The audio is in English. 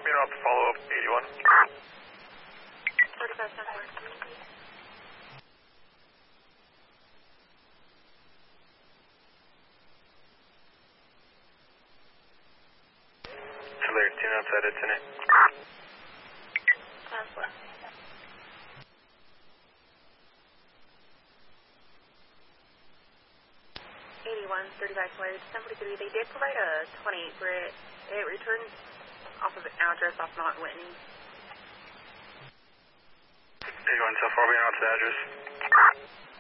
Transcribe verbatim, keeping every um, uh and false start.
being off the follow-up, eighty-one. thirty-five seven. Clear, tune outside at ten. Tesla. eighty-one, thirty-five cleared. ten forty-three, they did provide a twenty-eight for it. It returns off of an address off Mount Whitney. eighty-one, so far being out to the address.